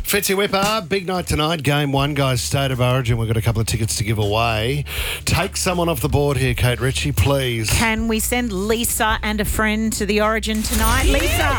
Fitzy Whipper, big night tonight. Game 1, guys, State of Origin. We've got a couple of tickets to give away. Take someone off the board here, Kate Ritchie, please. Can we send Lisa and a friend to the Origin tonight? Yeah.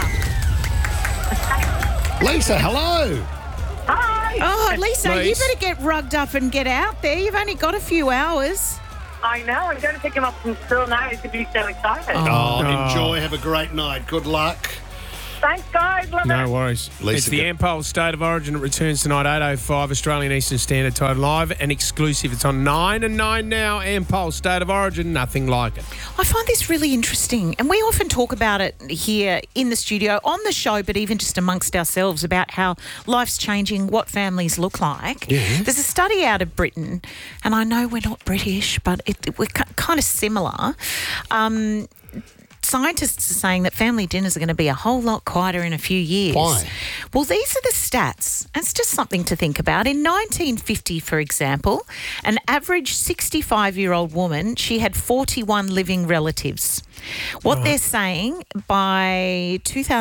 Lisa, hello. Hi. Oh, Lisa, you better get rugged up and get out there. You've only got a few hours. I know. I'm going to pick him up from school now. He's going to be so excited. Enjoy. Have a great night. Good luck. Thanks, guys. Love it. No worries. Lisa, It's the Ampol State of Origin. It returns tonight, 8:05 Australian Eastern Standard Time. Live and exclusive. It's on 9 and 9 now. Ampol State of Origin. Nothing like it. I find this really interesting, and we often talk about it here in the studio, on the show, but even just amongst ourselves about how life's changing, what families look like. Yeah. There's a study out of Britain, and I know we're not British, but we're kind of similar. Scientists are saying that family dinners are going to be a whole lot quieter in a few years. Why? Well, these are the stats. It's just something to think about. In 1950, for example, an average 65-year-old woman, she had 41 living relatives. What they're saying, by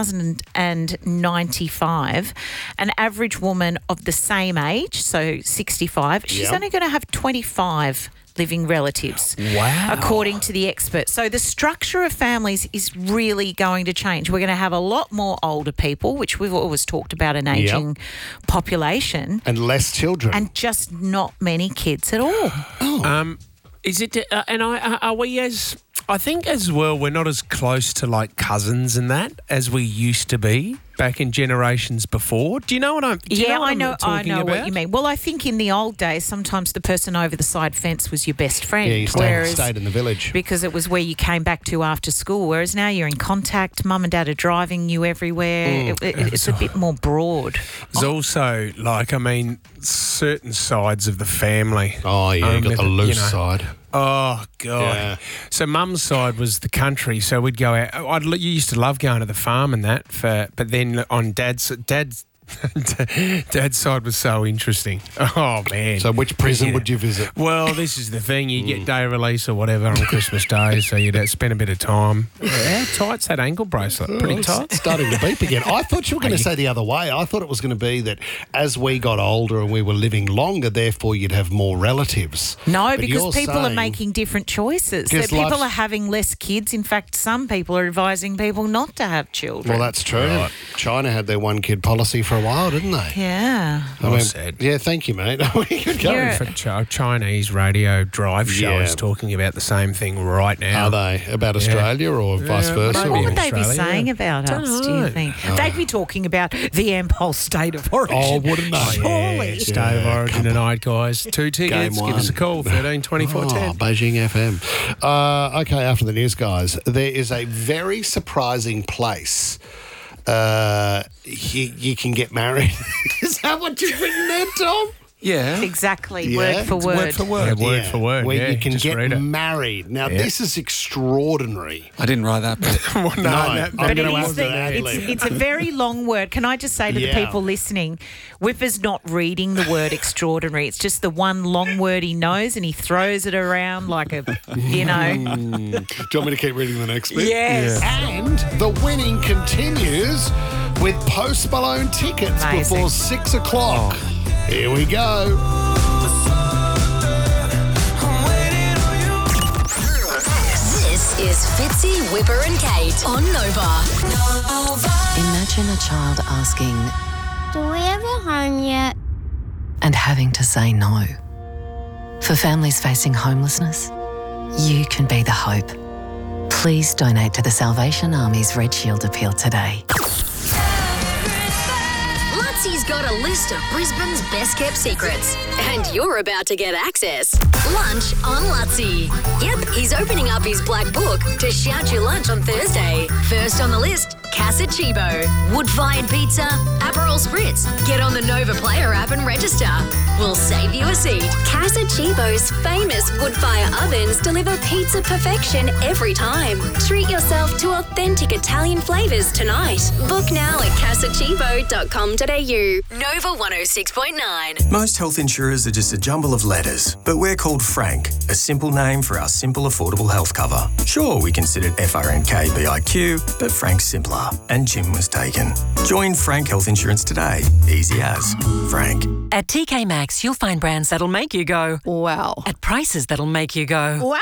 2095, an average woman of the same age, so 65, she's only going to have 25 living relatives. Wow. According to the experts. So the structure of families is really going to change. We're going to have a lot more older people, which we've always talked about, an ageing population. And less children. And just not many kids at all. Is it? Are we as? I think as well, we're not as close to like cousins and that as we used to be back in generations before. Do you know what I'm? I know what you mean. Well, I think in the old days, sometimes the person over the side fence was your best friend. Yeah, you stayed in the village. Because it was where you came back to after school, whereas now you're in contact, mum and dad are driving you everywhere. It's a bit more broad. There's also, certain sides of the family. Oh, yeah, you got the loose side. Oh, God. Yeah. So mum's side was the country, so we'd go out. You used to love going to the farm and that, but then on dad's side was so interesting. Oh, man. So which prison would you visit? Well, this is the thing. You get day release or whatever on Christmas Day, so you'd spend a bit of time. How tight's that ankle bracelet? Pretty tight? It's starting to beep again. I thought you were going to say the other way. I thought it was going to be that as we got older and we were living longer, therefore you'd have more relatives. No, But because you're people are saying- making different choices. Because People life's- are having less kids. In fact, some people are advising people not to have children. Well, that's true. Right. China had their one-kid policy for a while, didn't they? Yeah. Well said. Yeah, thank you, mate. We could go. Yeah. For Chinese radio drive show Yeah. is talking about the same thing right now. Are they? About Australia or vice versa? maybe What in would they be Australia, saying yeah. about us, do you know. think? They'd be talking about the Ampol State of Origin. Oh, wouldn't they? Surely. State of Origin come tonight, guys. 2 tickets. Game Give us a one. call, 13 24 Oh, 10. Beijing FM. Okay, after the news, guys, there is a very surprising place you can get married. Is that what you've written there, Tom? Yeah. Exactly, Yeah, word for it's word. Word for word. Yeah, word for word. Where yeah, you can just get read it. married. Now, this is extraordinary. I didn't write that bit. Well, No, that- I'm But gonna it have is to add Lee. it's a very long word. Can I just say to the Yeah. people listening, Whipper's not reading the word extraordinary. It's just the one long word he knows and he throws it around like a, Do you want me to keep reading the next bit? Yes. And the winning continues with Post Malone tickets Amazing. before 6 o'clock. Here we go. This is Fitzy, Whipper and Kate on Nova. Imagine a child asking Do we have a home yet? and having to say no. For families facing homelessness, you can be the hope. Please donate to the Salvation Army's Red Shield appeal today. Lutzy's got a list of Brisbane's best kept secrets, and you're about to get access. Lunch on Lutzy. Yep, he's opening up his black book to shout your lunch on Thursday. First on the list, Casa Chibo, wood-fired pizza, Aperol Spritz. Get on the Nova Player app and register. We'll save you a seat. Casa Chibo's famous wood-fire ovens deliver pizza perfection every time. Treat yourself to authentic Italian flavours tonight. Book now at casachibo.com.au. Nova 106.9. Most health insurers are just a jumble of letters, but we're called Frank, a simple name for our simple, affordable health cover. Sure, we considered FRNK BIQ, but Frank's simpler. car and Jim was taken. Join Frank Health Insurance today. Easy as. Frank. At TK Maxx, you'll find brands that'll make you go, wow, at prices that'll make you go, wow.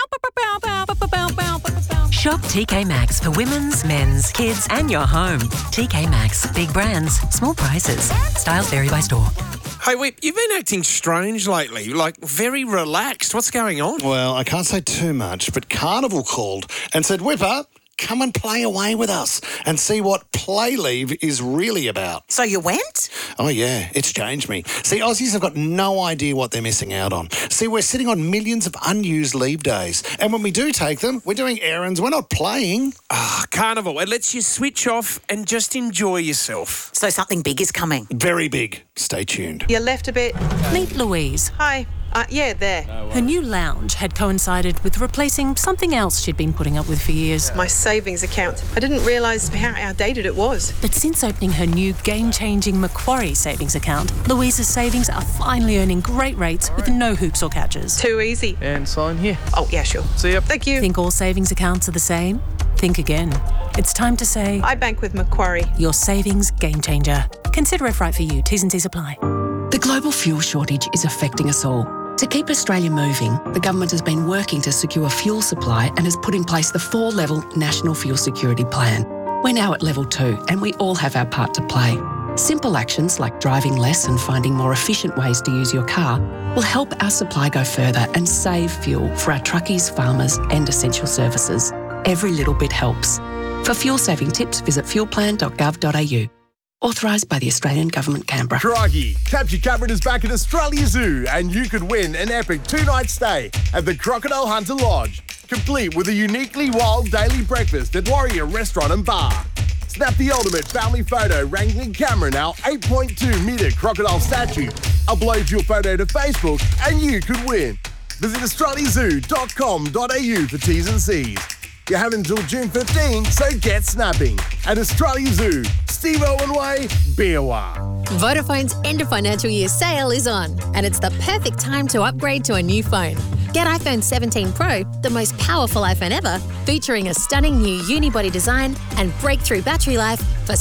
Shop TK Maxx for women's, men's, kids and your home. TK Maxx. Big brands, small prices. Styles vary by store. Hey, Whip, you've been acting strange lately, like very relaxed. What's going on? Well, I can't say too much, but Carnival called and said, Whipper, come and play away with us and see what play leave is really about. So you went? Oh, yeah, it's changed me. See, Aussies have got no idea what they're missing out on. See, we're sitting on millions of unused leave days. And when we do take them, we're doing errands, we're not playing. Carnival, it lets you switch off and just enjoy yourself. So something big is coming. Very big. Stay tuned. You left a bit. Meet Louise. Hi. Yeah, there. Her new lounge had coincided with replacing something else she'd been putting up with for years. My savings account. I didn't realise how outdated it was. But since opening her new game-changing Macquarie savings account, Louise's savings are finally earning great rates with no hoops or catches. Too easy. And sign here. Oh, yeah, sure. See ya. Thank you. Think all savings accounts are the same? Think again. It's time to say, I bank with Macquarie. Your savings game changer. Consider if right for you. T's and C's apply. The global fuel shortage is affecting us all. To keep Australia moving, the government has been working to secure fuel supply and has put in place the 4-level National Fuel Security Plan. We're now at level 2 and we all have our part to play. Simple actions like driving less and finding more efficient ways to use your car will help our supply go further and save fuel for our truckies, farmers and essential services. Every little bit helps. For fuel saving tips, visit fuelplan.gov.au. Authorised by the Australian Government, Canberra. Crikey! Capture Cameron is back at Australia Zoo and you could win an epic 2-night stay at the Crocodile Hunter Lodge, complete with a uniquely wild daily breakfast at Warrior Restaurant and Bar. Snap the ultimate family photo wrangling Cameron, our 8.2-metre crocodile statue. Upload your photo to Facebook and you could win. Visit australiazoo.com.au for T's and C's. You have until June 15, so get snapping. At Australia Zoo, Steve Owen Way, Beerwah. Vodafone's end of financial year sale is on, and it's the perfect time to upgrade to a new phone. Get iPhone 17 Pro, the most powerful iPhone ever, featuring a stunning new unibody design and breakthrough battery life for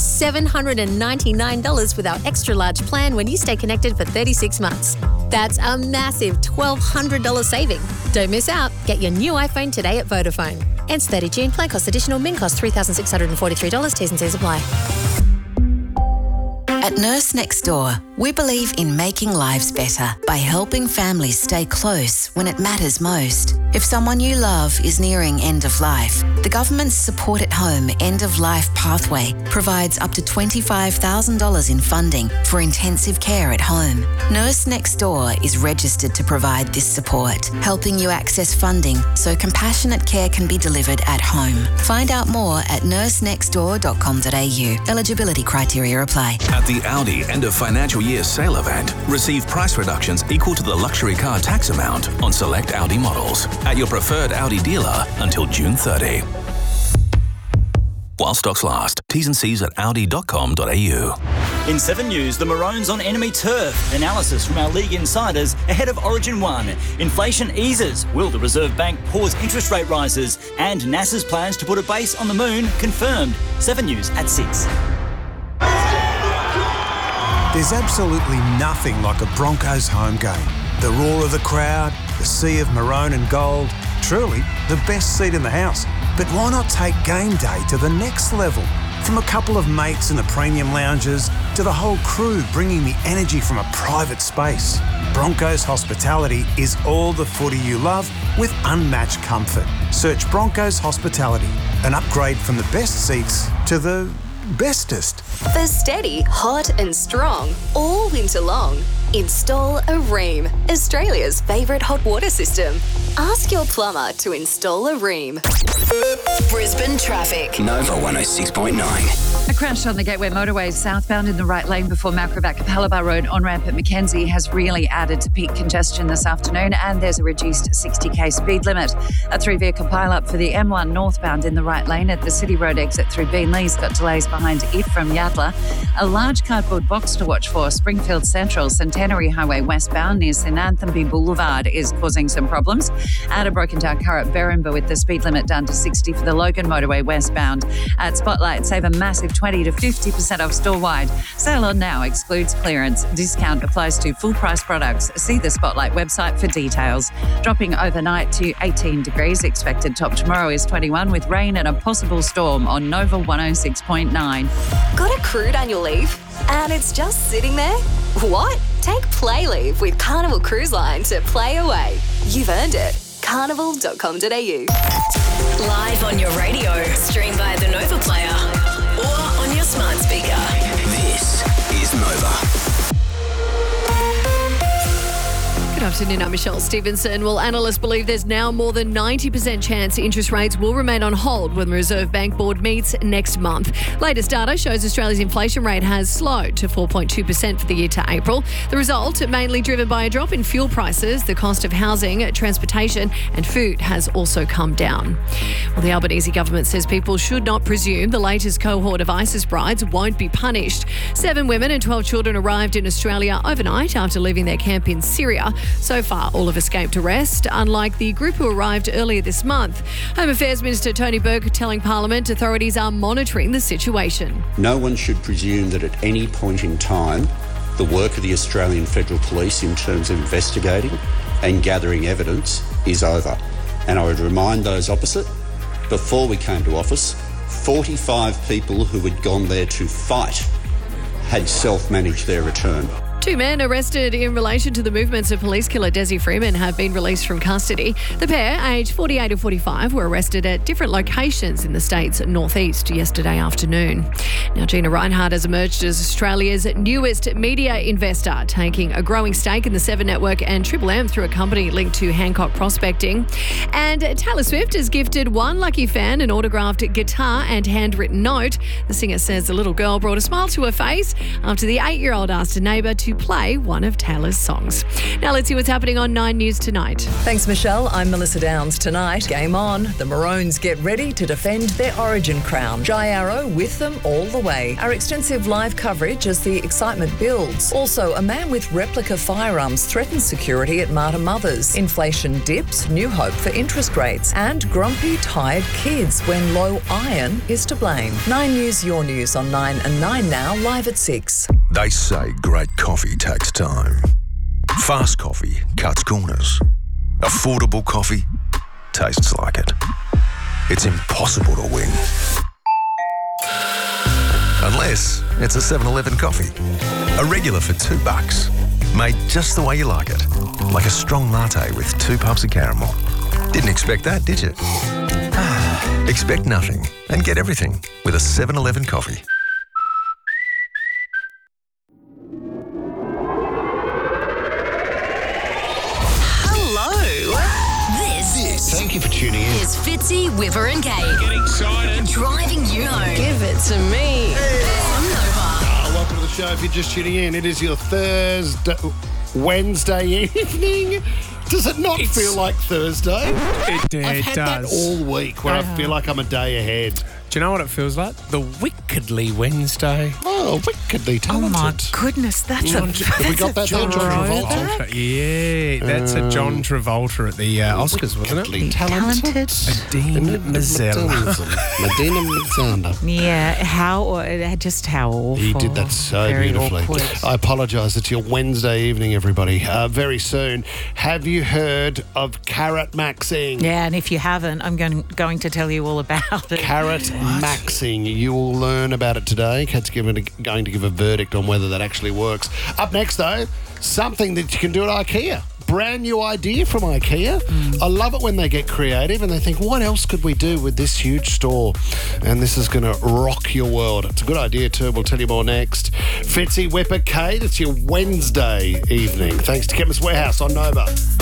$799 with our extra large plan when you stay connected for 36 months. That's a massive $1,200 saving. Don't miss out. Get your new iPhone today at Vodafone. Ends 30 June. Plan cost additional. Min cost $3,643. T's and C's apply. At Nurse Next Door, we believe in making lives better by helping families stay close when it matters most. If someone you love is nearing end of life, the government's Support at Home End of Life Pathway provides up to $25,000 in funding for intensive care at home. Nurse Next Door is registered to provide this support, helping you access funding so compassionate care can be delivered at home. Find out more at nursenextdoor.com.au. Eligibility criteria apply. At the Audi end of financial year sale event, receive price reductions equal to the luxury car tax amount on select Audi models at your preferred Audi dealer until June 30. While stocks last. T's and C's at audi.com.au. In 7 News, the Maroons on enemy turf. Analysis from our league insiders ahead of Origin 1. Inflation eases. Will the Reserve Bank pause interest rate rises? And NASA's plans to put a base on the moon confirmed. 7 News at 6. There's absolutely nothing like a Broncos home game. The roar of the crowd, the sea of maroon and gold, truly the best seat in the house. But why not take game day to the next level? From a couple of mates in the premium lounges to the whole crew bringing the energy from a private space. Broncos Hospitality is all the footy you love with unmatched comfort. Search Broncos Hospitality, an upgrade from the best seats to the bestest. For steady, hot and strong, all winter long, install a Rheem, Australia's favourite hot water system. Ask your plumber to install a Rheem. Brisbane traffic. Nova 106.9. A crash on the Gateway Motorway southbound in the right lane before Macrovac Capalaba Road on-ramp at Mackenzie has really added to peak congestion this afternoon, and there's a reduced 60k speed limit. A 3-vehicle pile-up for the M1 northbound in the right lane at the City Road exit through Beenley's got delays behind it from Yatla. A large cardboard box to watch for Springfield Central, St Centenary Highway westbound near Sinanthamby Boulevard is causing some problems. And a broken down car at Berrimba with the speed limit down to 60 for the Logan motorway westbound. At Spotlight, save a massive 20 to 50% off store-wide. Sale on now excludes clearance. Discount applies to full-price products. See the Spotlight website for details. Dropping overnight to 18 degrees. Expected top tomorrow is 21 with rain and a possible storm on Nova 106.9. Got a crude annual leave? And it's just sitting there? What? Take Play Leave with Carnival Cruise Line to play away. You've earned it. Carnival.com.au. Live on your radio, stream via the Nova Player or on your smart speaker. This is Nova. Good afternoon, I'm Michelle Stevenson. Well, analysts believe there's now more than 90% chance interest rates will remain on hold when the Reserve Bank Board meets next month. Latest data shows Australia's inflation rate has slowed to 4.2% for the year to April. The result, mainly driven by a drop in fuel prices, the cost of housing, transportation and food has also come down. Well, the Albanese government says people should not presume the latest cohort of ISIS brides won't be punished. 7 women and 12 children arrived in Australia overnight after leaving their camp in Syria. So far, all have escaped arrest, unlike the group who arrived earlier this month. Home Affairs Minister Tony Burke telling Parliament authorities are monitoring the situation. No one should presume that at any point in time, the work of the Australian Federal Police in terms of investigating and gathering evidence is over. And I would remind those opposite, before we came to office, 45 people who had gone there to fight had self-managed their return. 2 men arrested in relation to the movements of police killer Desi Freeman have been released from custody. The pair, aged 48 and 45, were arrested at different locations in the state's northeast yesterday afternoon. Now, Gina Rinehart has emerged as Australia's newest media investor, taking a growing stake in the 7 Network and Triple M through a company linked to Hancock Prospecting. And Taylor Swift has gifted one lucky fan an autographed guitar and handwritten note. The singer says the little girl brought a smile to her face after the 8-year-old asked a neighbour to play one of Taylor's songs. Now let's see what's happening on 9 News tonight. Thanks, Michelle. I'm Melissa Downs. Tonight, game on. The Maroons get ready to defend their Origin crown. Jai Arrow with them all the way. Our extensive live coverage as the excitement builds. Also, a man with replica firearms threatens security at Marta Mothers. Inflation dips, new hope for interest rates. And grumpy, tired kids when low iron is to blame. 9 News, your news on 9 and 9 now, live at 6. They say great coffee takes time. Fast coffee cuts corners. Affordable coffee tastes like it. It's impossible to win. Unless it's a 7-Eleven coffee. A regular for $2. Made just the way you like it. Like a strong latte with 2 pumps of caramel. Didn't expect that, did you? Expect nothing and get everything with a 7-Eleven coffee. Thank you for tuning in. It's Fitzy, Whipper and Kate. Get excited. Driving you home. Give it to me. On Nova. Welcome to the show. If you're just tuning in, it is your Wednesday evening. Does it not feel like Thursday? It I've had that does. all week where I feel like I'm a day ahead. Do you know what it feels like? The Wickedly Wednesday. Oh, wickedly talented. Oh my goodness, that's Have we got that John there, John Travolta? Yeah, that's a John Travolta at the Oscars, wasn't it? Wickedly talented. Medina Medina Mazzana. Yeah, how awful. He did that so Very beautifully. awkward. I apologise. It's your Wednesday evening, everybody. Very soon. Have you heard of carrot maxing? Yeah, and if you haven't, I'm going to tell you all about it. Carrot maxing. You will learn about it today. Kat's going to give a verdict on whether that actually works. Up next, though, something that you can do at IKEA. Brand new idea from IKEA. I love it when they get creative and they think, what else could we do with this huge store? And this is going to rock your world. It's a good idea too. We'll tell you more next. Fitzy, Whipper, Kate, it's your Wednesday evening. Thanks to Chemist Warehouse on Nova.